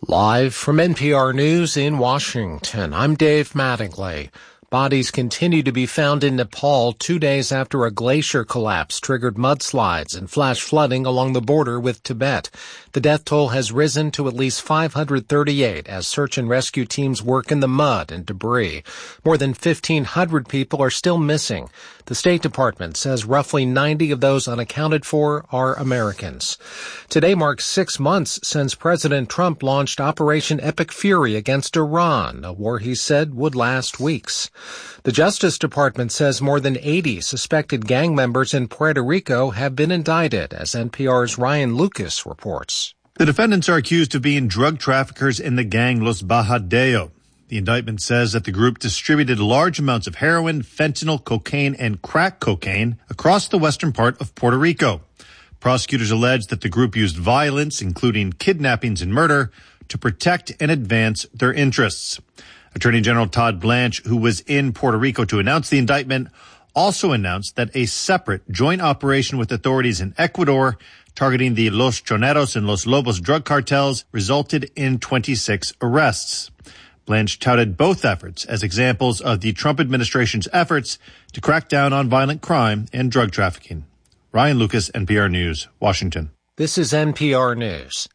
Live from NPR News in Washington, I'm Dave Mattingly. Bodies continue to be found in Nepal 2 days after a glacier collapse triggered mudslides and flash flooding along the border with Tibet. The death toll has risen to at least 538 as search and rescue teams work in the mud and debris. More than 1,500 people are still missing. The State Department says roughly 90 of those unaccounted for are Americans. Today marks 6 months since President Trump launched Operation Epic Fury against Iran, a war he said would last weeks. The Justice Department says more than 80 suspected gang members in Puerto Rico have been indicted, as NPR's Ryan Lucas reports. The defendants are accused of being drug traffickers in the gang Los Bajadeo. The indictment says that the group distributed large amounts of heroin, fentanyl, cocaine, and crack cocaine across the western part of Puerto Rico. Prosecutors allege that the group used violence, including kidnappings and murder, to protect and advance their interests. Attorney General Todd Blanche, who was in Puerto Rico to announce the indictment, also announced that a separate joint operation with authorities in Ecuador targeting the Los Choneros and Los Lobos drug cartels resulted in 26 arrests. Blanche touted both efforts as examples of the Trump administration's efforts to crack down on violent crime and drug trafficking. Ryan Lucas, NPR News, Washington. This is NPR News.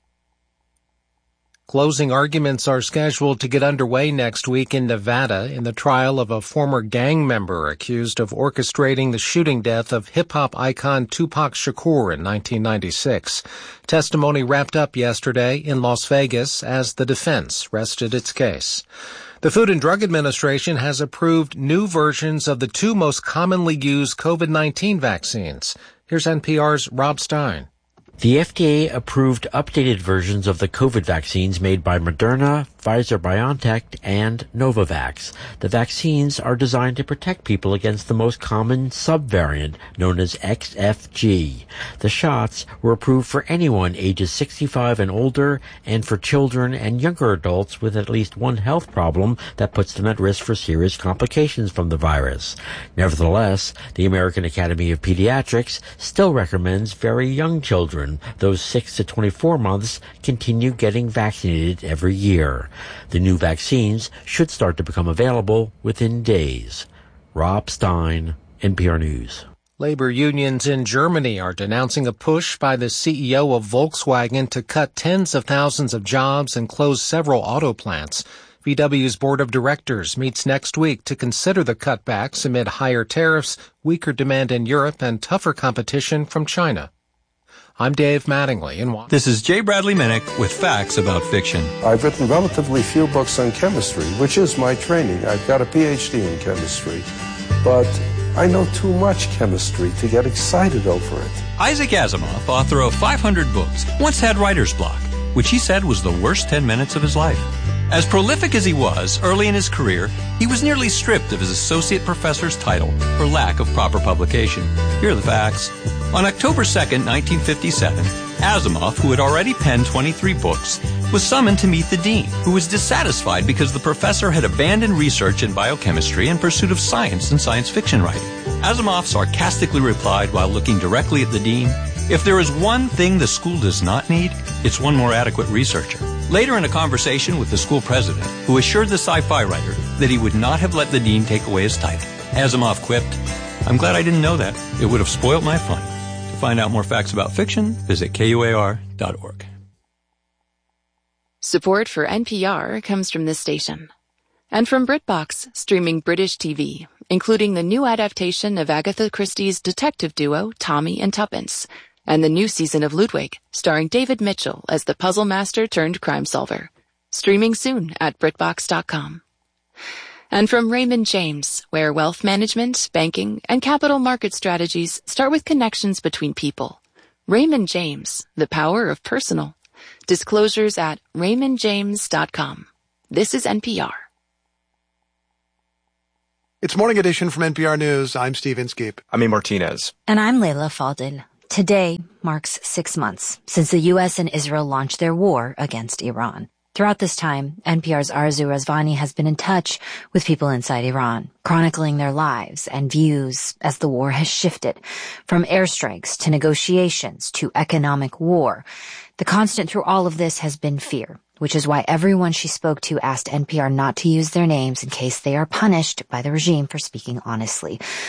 Closing arguments are scheduled to get underway next week in Nevada in the trial of a former gang member accused of orchestrating the shooting death of hip-hop icon Tupac Shakur in 1996. Testimony wrapped up yesterday in Las Vegas as the defense rested its case. The Food and Drug Administration has approved new versions of the two most commonly used COVID-19 vaccines. Here's NPR's Rob Stein. The FDA approved updated versions of the COVID vaccines made by Moderna, Pfizer-BioNTech, and Novavax. The vaccines are designed to protect people against the most common subvariant, known as XFG. The shots were approved for anyone ages 65 and older, and for children and younger adults with at least one health problem that puts them at risk for serious complications from the virus. Nevertheless, the American Academy of Pediatrics still recommends very young children, those 6 to 24 months, continue getting vaccinated every year. The new vaccines should start to become available within days. Rob Stein, NPR News. Labor unions in Germany are denouncing a push by the CEO of Volkswagen to cut tens of thousands of jobs and close several auto plants. VW's board of directors meets next week to consider the cutbacks amid higher tariffs, weaker demand in Europe, and tougher competition from China. I'm Dave Mattingly in Washington. This is J. Bradley Minnick with facts about fiction. I've written relatively few books on chemistry, which is my training. I've got a PhD in chemistry, but I know too much chemistry to get excited over it. Isaac Asimov, author of 500 books, once had writer's block, which he said was the worst 10 minutes of his life. As prolific as he was early in his career, he was nearly stripped of his associate professor's title for lack of proper publication. Here are the facts. On October 2nd, 1957, Asimov, who had already penned 23 books, was summoned to meet the dean, who was dissatisfied because the professor had abandoned research in biochemistry in pursuit of science and science fiction writing. Asimov sarcastically replied while looking directly at the dean, "If there is one thing the school does not need, it's one more adequate researcher." Later in a conversation with the school president, who assured the sci-fi writer that he would not have let the dean take away his title, Asimov quipped, "I'm glad I didn't know that. It would have spoiled my fun." To find out more facts about fiction, visit KUAR.org. Support for NPR comes from this station. And from BritBox, streaming British TV, including the new adaptation of Agatha Christie's detective duo, Tommy and Tuppence, and the new season of Ludwig, starring David Mitchell as the puzzle master turned crime solver. Streaming soon at BritBox.com. And from Raymond James, where wealth management, banking, and capital market strategies start with connections between people. Raymond James, the power of personal. Disclosures at RaymondJames.com. This is NPR. It's Morning Edition from NPR News. I'm Steve Inskeep. I'm A. Martinez. And I'm Leila Fadel. Today marks 6 months since the U.S. and Israel launched their war against Iran. Throughout this time, NPR's Arzu Razvani has been in touch with people inside Iran, chronicling their lives and views as the war has shifted from airstrikes to negotiations to economic war. The constant through all of this has been fear which is why everyone she spoke to asked NPR not to use their names in case they are punished by the regime for speaking honestly.